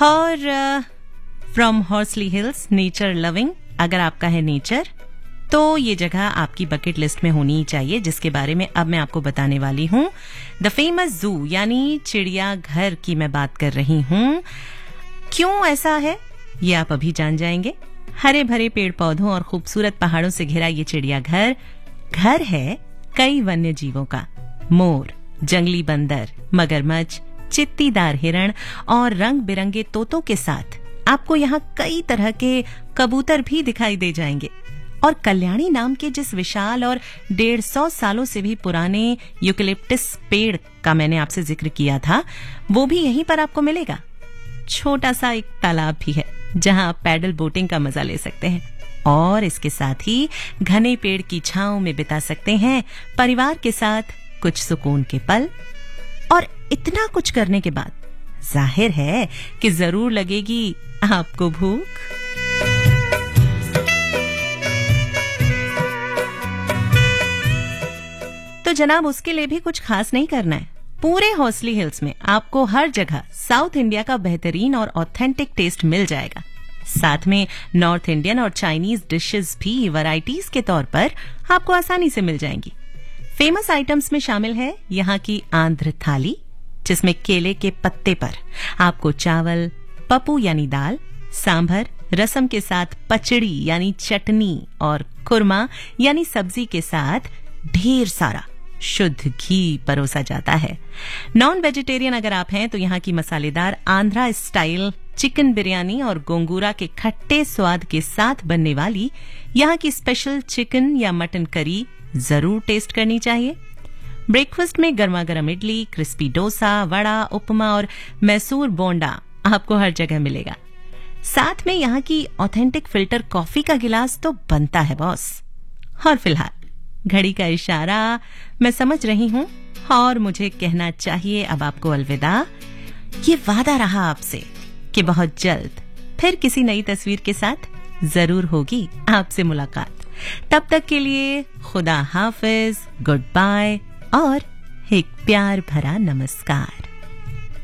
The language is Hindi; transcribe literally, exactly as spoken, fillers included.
और फ्रॉम हॉर्सली हिल्स, नेचर लविंग, अगर आपका है नेचर तो ये जगह आपकी बकेट लिस्ट में होनी ही चाहिए, जिसके बारे में अब मैं आपको बताने वाली हूँ। द फेमस जू यानी चिड़ियाघर की मैं बात कर रही हूँ। क्यों ऐसा है ये आप अभी जान जाएंगे। हरे भरे पेड़ पौधों और खूबसूरत पहाड़ों से घिरा ये चिड़ियाघर घर है कई वन्य जीवों का। मोर, जंगली बंदर, मगरमच्छ, चित्तीदार हिरण और रंग बिरंगे तोतों के साथ आपको यहाँ कई तरह के कबूतर भी दिखाई दे जाएंगे। और कल्याणी नाम के जिस विशाल और डेढ़ सौ सालों से भी पुराने यूकेलिप्टस पेड़ का मैंने आपसे जिक्र किया था, वो भी यहीं पर आपको मिलेगा। छोटा सा एक तालाब भी है जहां आप पैडल बोटिंग का मजा ले सकते हैं और इसके साथ ही घने पेड़ की छांव में बिता सकते हैं परिवार के साथ कुछ सुकून के पल। और इतना कुछ करने के बाद जाहिर है कि जरूर लगेगी आपको भूख। तो जनाब उसके लिए भी कुछ खास नहीं करना है। पूरे हॉर्सली हिल्स में आपको हर जगह साउथ इंडिया का बेहतरीन और ऑथेंटिक टेस्ट मिल जाएगा। साथ में नॉर्थ इंडियन और चाइनीज डिशेस भी वैरायटीज के तौर पर आपको आसानी से मिल जाएंगी। फेमस आइटम्स में शामिल है यहाँ की आंध्र थाली, जिसमें केले के पत्ते पर आपको चावल, पप्पू यानी दाल, सांभर, रसम के साथ पचड़ी यानी चटनी और कुरमा यानी सब्जी के साथ ढेर सारा शुद्ध घी परोसा जाता है। नॉन वेजिटेरियन अगर आप हैं तो यहाँ की मसालेदार आंध्रा स्टाइल चिकन बिरयानी और गोंगूरा के खट्टे स्वाद के साथ बनने वाली यहाँ की स्पेशल चिकन या मटन करी जरूर टेस्ट करनी चाहिए। ब्रेकफास्ट में गर्मा गर्म इडली, क्रिस्पी डोसा, वड़ा, उपमा और मैसूर बोंडा आपको हर जगह मिलेगा। साथ में यहाँ की ऑथेंटिक फिल्टर कॉफी का गिलास तो बनता है बॉस। और फिलहाल घड़ी का इशारा मैं समझ रही हूं और मुझे कहना चाहिए अब आपको अलविदा। ये वादा रहा आपसे कि बहुत जल्द फिर किसी नई तस्वीर के साथ जरूर होगी आपसे मुलाकात। तब तक के लिए खुदा हाफिज, गुड बाय और एक प्यार भरा नमस्कार।